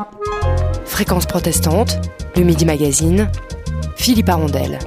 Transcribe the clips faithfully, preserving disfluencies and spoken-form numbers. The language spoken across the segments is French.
Fréquence protestante, le Midi Magazine, Philippe Arondel.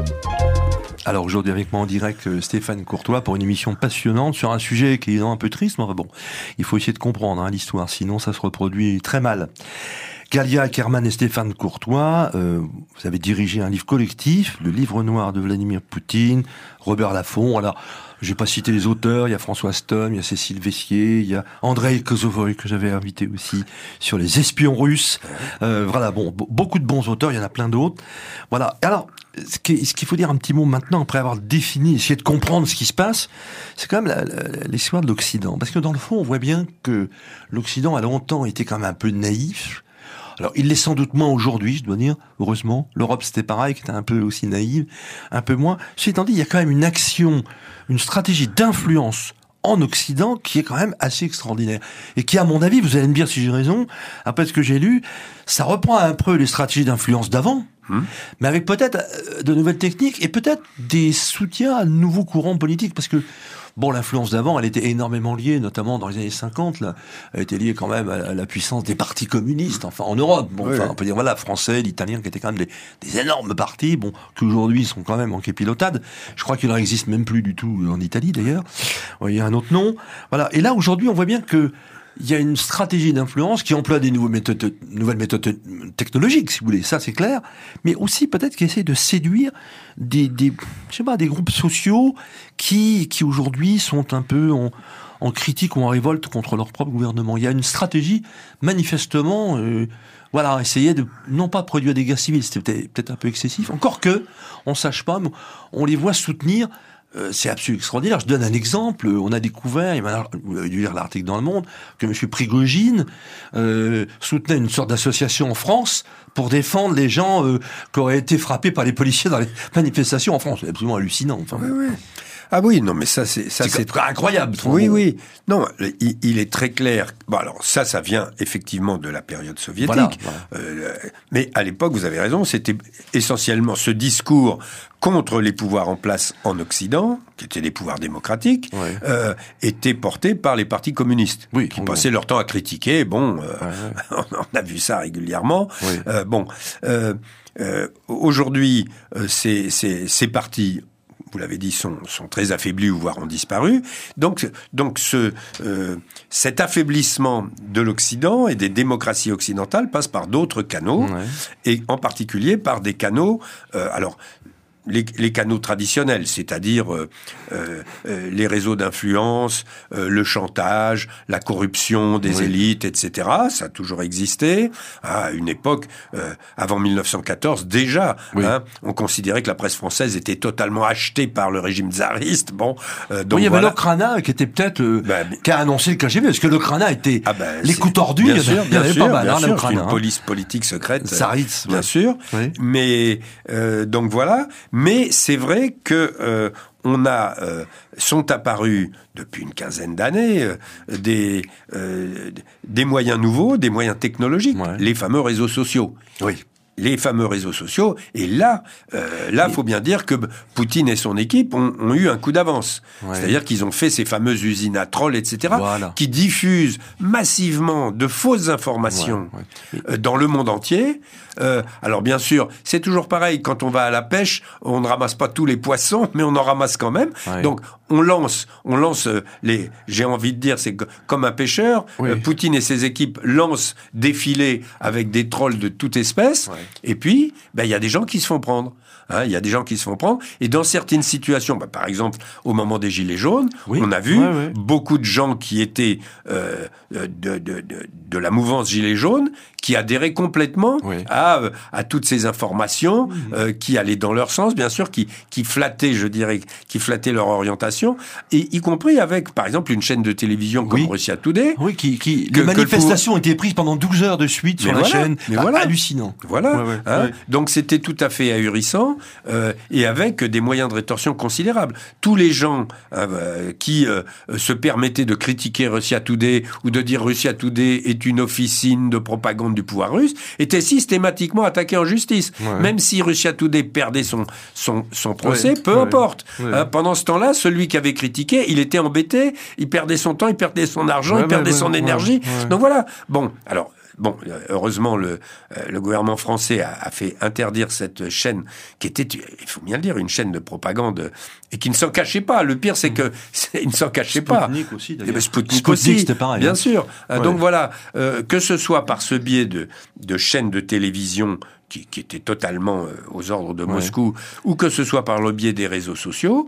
Alors aujourd'hui avec moi en direct Stéphane Courtois pour une émission passionnante sur un sujet qui est un peu triste, mais bon, il faut essayer de comprendre hein, l'histoire, sinon ça se reproduit très mal. Galia Ackerman et Stéphane Courtois, euh, vous avez dirigé un livre collectif, le livre noir de Vladimir Poutine, Robert Laffont. Alors, je vais pas citer les auteurs, il y a François Stom, il y a Cécile Vessier, il y a Andrei Kosovoy que j'avais invité aussi sur les espions russes. Euh, voilà, bon, b- beaucoup de bons auteurs, il y en a plein d'autres. Voilà. Alors, ce qui- ce qu'il faut dire un petit mot maintenant, après avoir défini, essayer de comprendre ce qui se passe, c'est quand même la, la, l'histoire de l'Occident. Parce que dans le fond, on voit bien que l'Occident a longtemps été quand même un peu naïf. Alors, il l'est sans doute moins aujourd'hui, je dois dire, heureusement. L'Europe, c'était pareil, qui était un peu aussi naïve, un peu moins. Ceci étant dit, il y a quand même une action, une stratégie d'influence en Occident qui est quand même assez extraordinaire. Et qui, à mon avis, vous allez me dire si j'ai raison, après ce que j'ai lu, ça reprend un peu les stratégies d'influence d'avant, hum. mais avec peut-être de nouvelles techniques et peut-être des soutiens à de nouveaux courants politiques, parce que bon, l'influence d'avant, elle était énormément liée, notamment dans les années cinquante, là, elle était liée quand même à la puissance des partis communistes, enfin, en Europe. Bon, oui, enfin, on peut dire, voilà, français, l'italien, qui étaient quand même des, des énormes partis, bon, qui aujourd'hui sont quand même en képilotade. Je crois qu'il n'en existe même plus du tout en Italie, d'ailleurs. Il y a un autre nom. Voilà. Et là, aujourd'hui, on voit bien que il y a une stratégie d'influence qui emploie des nouveaux méthodes, nouvelles méthodes technologiques, si vous voulez, ça c'est clair, mais aussi peut-être qui essaie de séduire des, des, je sais pas, des groupes sociaux qui, qui aujourd'hui sont un peu en, en critique ou en révolte contre leur propre gouvernement. Il y a une stratégie, manifestement, euh, voilà, essayer de, non pas produire des guerres civiles, c'était peut-être un peu excessif, encore que, on sache pas, mais on les voit soutenir. Euh, c'est absolument extraordinaire. Je donne un exemple. On a découvert, vous avez dû lire l'article dans Le Monde, que M. Prigojine euh, soutenait une sorte d'association en France pour défendre les gens euh, qui auraient été frappés par les policiers dans les manifestations en France. C'est absolument hallucinant. Enfin, oui, oui. Ah oui, non, mais ça, c'est, ça, c'est, c'est incroyable. Oui, bon. oui. Non, il, il est très clair. Bon, alors, ça, ça vient effectivement de la période soviétique. Voilà, voilà. Euh, mais à l'époque, vous avez raison, c'était essentiellement ce discours contre les pouvoirs en place en Occident, qui étaient des pouvoirs démocratiques, ouais. euh, était porté par les partis communistes, oui, qui passaient bon. leur temps à critiquer. Bon, euh, ouais, ouais. on a vu ça régulièrement. Oui. Euh, bon, euh, euh, aujourd'hui, euh, ces, ces, ces partis, vous l'avez dit, sont, sont très affaiblis ou voire ont disparu. Donc, donc ce, euh, cet affaiblissement de l'Occident et des démocraties occidentales passe par d'autres canaux, ouais. et en particulier par des canaux. Euh, alors. Les, les canaux traditionnels, c'est-à-dire euh, euh, les réseaux d'influence, euh, le chantage, la corruption des oui. élites, et cetera. Ça a toujours existé. À une époque, euh, avant mille neuf cent quatorze, déjà, oui. hein, on considérait que la presse française était totalement achetée par le régime tsariste. Bon, euh, donc oui, il y avait voilà. l'Okhrana qui était peut-être euh, ben, qui a annoncé le K G B, parce que l'Okhrana était ah ben, les coups tordus. Bien sûr, il y en avait sûr, pas mal. Bien hein, sûr, c'est une police politique secrète. Tsariste, bien ouais. sûr. Oui. Mais euh, donc voilà. Mais c'est vrai que euh, on a euh, sont apparus depuis une quinzaine d'années euh, des euh, des moyens nouveaux, des moyens technologiques, ouais. les fameux réseaux sociaux. Oui. Les fameux réseaux sociaux. Et là, euh, là, faut bien dire que Poutine et son équipe ont, ont eu un coup d'avance. Ouais. C'est-à-dire qu'ils ont fait ces fameuses usines à trolls, et cetera, voilà. qui diffusent massivement de fausses informations ouais, ouais. dans le monde entier. Euh, alors bien sûr, c'est toujours pareil. Quand on va à la pêche, on ne ramasse pas tous les poissons, mais on en ramasse quand même. Ouais. Donc on lance, on lance les. J'ai envie de dire, c'est comme un pêcheur. Oui. Euh, Poutine et ses équipes lancent des filets avec des trolls de toute espèce. Ouais. Et puis, ben il y a des gens qui se font prendre. Hein, il y a des gens qui se font prendre. Et dans certaines situations, bah, par exemple, au moment des Gilets jaunes, oui. on a vu ouais, ouais. beaucoup de gens qui étaient euh, de, de, de, de la mouvance Gilets jaunes qui adhéraient complètement oui. à, à toutes ces informations, mmh. euh, qui allaient dans leur sens, bien sûr, qui, qui flattaient, je dirais, qui flattaient leur orientation, et y compris avec, par exemple, une chaîne de télévision comme oui. Russia Today. Oui, qui, qui que, les manifestations étaient prises pendant douze heures de suite sur mais la voilà, chaîne. Mais voilà. Hallucinant. Voilà. Ouais, ouais, hein. ouais. Donc c'était tout à fait ahurissant, euh, et avec des moyens de rétorsion considérables. Tous les gens euh, qui euh, se permettaient de critiquer Russia Today ou de dire Russia Today est une officine de propagande membres du pouvoir russe, étaient systématiquement attaqués en justice. Ouais. Même si Russia Today perdait son, son, son procès, ouais. peu ouais. importe. Ouais. Hein, pendant ce temps-là, celui qui avait critiqué, il était embêté, il perdait son temps, il perdait son argent, ouais, il perdait ouais, son ouais, énergie. Ouais. Donc voilà. Bon, alors... Bon, heureusement, le, le gouvernement français a, a fait interdire cette chaîne qui était, il faut bien le dire, une chaîne de propagande et qui ne s'en cachait pas. Le pire, c'est que il ne s'en cachait Sputnik pas. Sputnik aussi, d'ailleurs. Eh ben, Sputnik, Sputnik aussi, c'était pareil. Bien hein. sûr. Ouais. Donc voilà, euh, que ce soit par ce biais de, de chaînes de télévision qui, qui étaient totalement euh, aux ordres de ouais. Moscou, ou que ce soit par le biais des réseaux sociaux,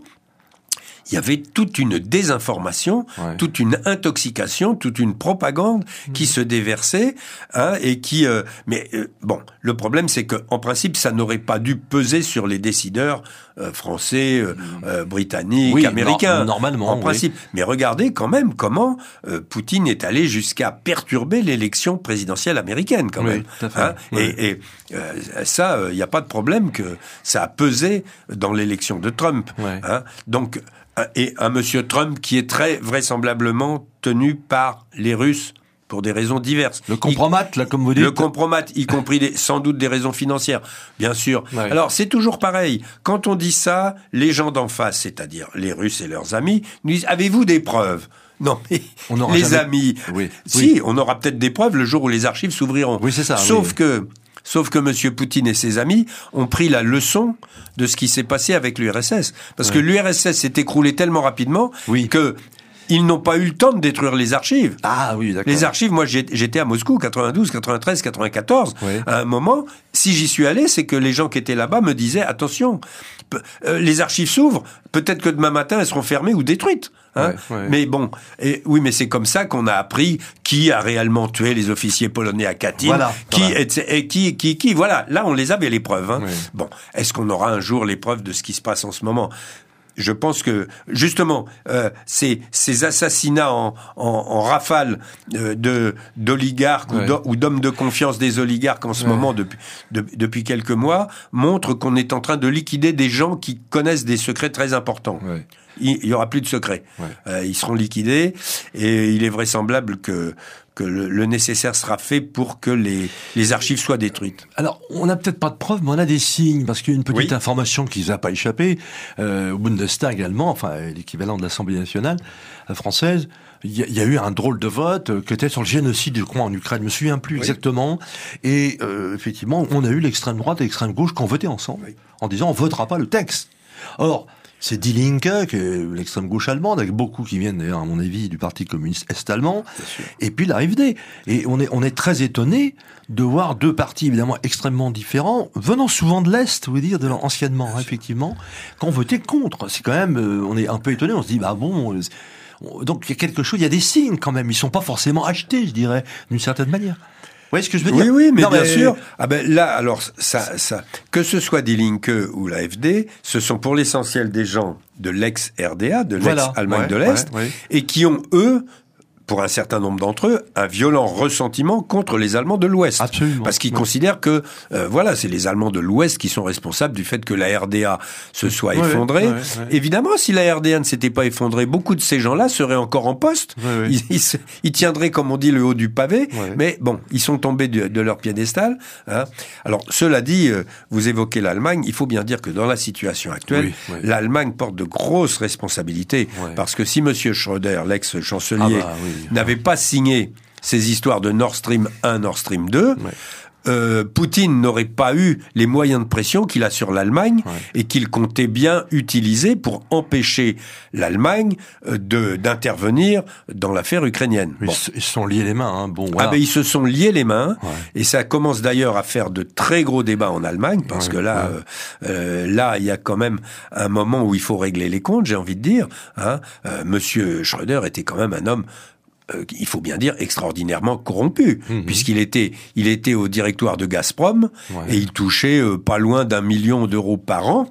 il y avait toute une désinformation, ouais. toute une intoxication, toute une propagande mmh. qui se déversait, hein, et qui. Euh, mais euh, bon, le problème, c'est que en principe, ça n'aurait pas dû peser sur les décideurs euh, français, euh, euh, britanniques, oui, américains. No- normalement, en principe. Oui. Mais regardez quand même comment euh, Poutine est allé jusqu'à perturber l'élection présidentielle américaine, quand oui, même. Tout à fait. Hein, oui. Et, et euh, ça, il euh, n'y a pas de problème que ça a pesé dans l'élection de Trump. Ouais. Hein. Donc. Et un monsieur Trump qui est très vraisemblablement tenu par les Russes pour des raisons diverses. Le compromat, là, comme vous dites. Le compromat, y compris des, sans doute des raisons financières, bien sûr. Ouais. Alors, c'est toujours pareil. Quand on dit ça, les gens d'en face, c'est-à-dire les Russes et leurs amis, nous disent « Avez-vous des preuves ?» Non, mais on les jamais... amis... Oui. Si, oui. on aura peut-être des preuves le jour où les archives s'ouvriront. Oui, c'est ça. Sauf oui. que... Sauf que M. Poutine et ses amis ont pris la leçon de ce qui s'est passé avec l'U R S S. Parce ouais. que l'U R S S s'est écroulé tellement rapidement oui. que ils n'ont pas eu le temps de détruire les archives. Ah oui, d'accord. Les archives, moi j'étais à Moscou, quatre-vingt-douze, quatre-vingt-treize, quatre-vingt-quatorze. Oui. À un moment, si j'y suis allé, c'est que les gens qui étaient là-bas me disaient, attention, euh, les archives s'ouvrent, peut-être que demain matin elles seront fermées ou détruites. Hein ouais, ouais. Mais bon, et, oui, mais c'est comme ça qu'on a appris qui a réellement tué les officiers polonais à Katyn, voilà, qui, voilà. Et, et qui, qui, qui, voilà. Là, on les avait les preuves. Hein. Ouais. Bon, est-ce qu'on aura un jour les preuves de ce qui se passe en ce moment ? Je pense que justement euh, ces, ces assassinats en, en, en rafale euh, de d'oligarques ouais. ou d'hommes de confiance des oligarques en ce ouais. moment depuis de, depuis quelques mois montrent qu'on est en train de liquider des gens qui connaissent des secrets très importants. Ouais. Il, il y aura plus de secrets. Ouais. Euh, ils seront liquidés et il est vraisemblable que que le, le nécessaire sera fait pour que les, les archives soient détruites. Alors, on n'a peut-être pas de preuves, mais on a des signes, parce qu'il y a une petite oui. information qui ne nous a pas échappé, euh, au Bundestag allemand, enfin l'équivalent de l'Assemblée nationale française, il y, y a eu un drôle de vote euh, qui était sur le génocide, je crois, en Ukraine, je me souviens plus oui. exactement, et euh, effectivement, on a eu l'extrême droite et l'extrême gauche qui ont voté ensemble, oui. en disant on ne votera pas le texte. Or, c'est Die Linke, qui est l'extrême gauche allemande, avec beaucoup qui viennent d'ailleurs, à mon avis, du Parti communiste est-allemand, et puis l'A F D. Et on est, on est très étonné de voir deux partis évidemment extrêmement différents, venant souvent de l'Est, vous dire, de l'anciennement, hein, effectivement, qui ont voté contre. C'est quand même, euh, on est un peu étonné, on se dit, bah bon... Euh, donc il y a quelque chose, il y a des signes quand même, ils sont pas forcément achetés, je dirais, d'une certaine manière. Vous voyez ce que je veux dire ? Oui, oui, mais non, bien mais... sûr. Ah ben là, alors ça, ça, que ce soit Die Linke ou l'A F D, ce sont pour l'essentiel des gens de l'ex-R D A, de l'ex-Allemagne voilà. de l'Est, ouais, ouais. et qui ont eux, pour un certain nombre d'entre eux, un violent ressentiment contre les Allemands de l'Ouest. Absolument. Parce qu'ils ouais. considèrent que, euh, voilà, c'est les Allemands de l'Ouest qui sont responsables du fait que la R D A se soit ouais, effondrée. Ouais, ouais. Évidemment, si la R D A ne s'était pas effondrée, beaucoup de ces gens-là seraient encore en poste. Ouais, ouais. Ils, ils, ils tiendraient, comme on dit, le haut du pavé. Ouais. Mais bon, ils sont tombés de, de leur piédestal. Hein. Alors, cela dit, euh, vous évoquez l'Allemagne. Il faut bien dire que dans la situation actuelle, oui, oui. l'Allemagne porte de grosses responsabilités. Ouais. Parce que si M. Schröder, l'ex-chancelier, ah bah, oui. n'avait pas signé ces histoires de Nord Stream un, Nord Stream deux, ouais. euh, Poutine n'aurait pas eu les moyens de pression qu'il a sur l'Allemagne ouais. et qu'il comptait bien utiliser pour empêcher l'Allemagne de d'intervenir dans l'affaire ukrainienne. Bon. Ils se sont liés les mains. Hein. Bon, voilà. Ah ben ils se sont liés les mains ouais. et ça commence d'ailleurs à faire de très gros débats en Allemagne parce ouais, que là, ouais. euh, là il y a quand même un moment où il faut régler les comptes. J'ai envie de dire, hein. euh, Monsieur Schröder était quand même un homme. Euh, il faut bien dire extraordinairement corrompu, mmh. puisqu'il était, il était au directoire de Gazprom ouais. et il touchait euh, pas loin d'un million d'euros par an.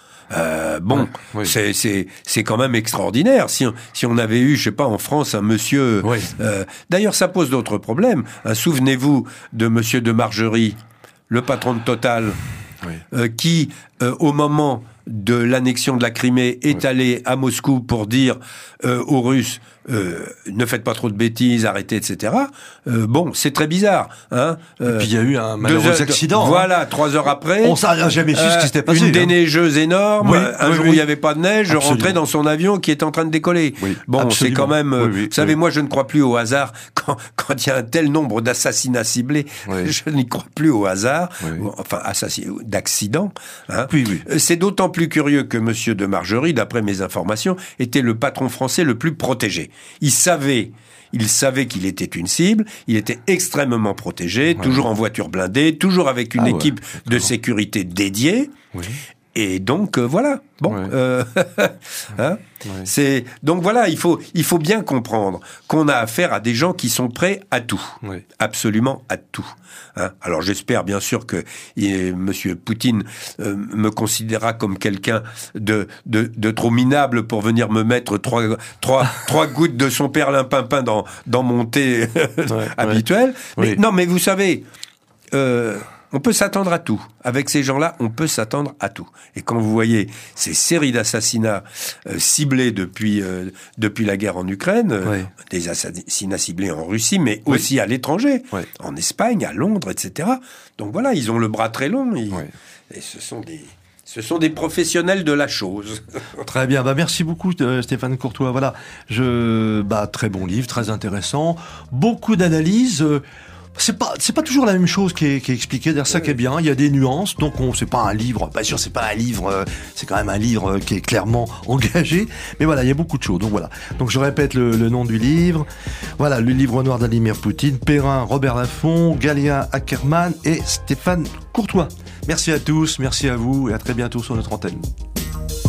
Euh, bon, ouais, oui. c'est c'est c'est quand même extraordinaire. Si on, si on avait eu, je sais pas, en France, un monsieur. Oui. Euh, d'ailleurs, ça pose d'autres problèmes. Hein, souvenez-vous de Monsieur de Margerie, le patron de Total, oui. euh, qui euh, au moment de l'annexion de la Crimée, est ouais. allé à Moscou pour dire euh, aux Russes euh, ne faites pas trop de bêtises, arrêtez, et cetera. Euh, bon, c'est très bizarre. Hein euh, Et puis il y a eu un malheureux heures, accident. Voilà, hein. trois heures après. On n'a jamais su euh, ce qui s'était passé. Une hein. déneigeuse énorme. Oui, un oui, jour oui. où il n'y avait pas de neige, Absolument. je rentrais dans son avion qui est en train de décoller. Oui, bon, absolument. c'est quand même. Oui, oui, vous savez, oui. moi, je ne crois plus au hasard quand quand il y a un tel nombre d'assassinats ciblés. Oui. Je n'y crois plus au hasard. Oui. Enfin, assassinats d'accidents. Hein. Oui, oui. C'est d'autant plus curieux que Monsieur de Margerie, d'après mes informations, était le patron français le plus protégé. Il savait. Il savait qu'il était une cible, il était extrêmement protégé, ouais. toujours en voiture blindée, toujours avec une ah équipe ouais, de sécurité dédiée. Oui. Et donc euh, voilà. Bon, ouais. euh, hein ouais. c'est donc voilà. Il faut il faut bien comprendre qu'on a affaire à des gens qui sont prêts à tout, ouais. absolument à tout. Hein Alors j'espère bien sûr que il, Monsieur Poutine euh, me considérera comme quelqu'un de, de de trop minable pour venir me mettre trois trois trois gouttes de son perlimpinpin dans dans mon thé ouais, habituel. Ouais. Mais oui. non, mais vous savez. Euh, On peut s'attendre à tout. Avec ces gens-là, on peut s'attendre à tout. Et quand vous voyez ces séries d'assassinats euh, ciblés depuis euh, depuis la guerre en Ukraine, euh, oui. des assassinats ciblés en Russie, mais oui. aussi à l'étranger, oui. en Espagne, à Londres, et cetera. Donc voilà, ils ont le bras très long. Ils, oui. Et ce sont des ce sont des professionnels de la chose. Très bien, bah merci beaucoup euh, Stéphane Courtois. Voilà, je bah très bon livre, très intéressant, beaucoup d'analyses. Euh, C'est pas, c'est pas toujours la même chose qui est, qui est expliquée. D'ailleurs, ça oui. qui est bien. Il y a des nuances. Donc, on, c'est pas un livre. Bien sûr, c'est pas un livre. Euh, c'est quand même un livre qui est clairement engagé. Mais voilà, il y a beaucoup de choses. Donc voilà. Donc, je répète le, le nom du livre. Voilà, le livre noir d'Vladimir Poutine. Perrin, Robert Laffont, Galien Ackerman et Stéphane Courtois. Merci à tous. Merci à vous et à très bientôt sur notre antenne.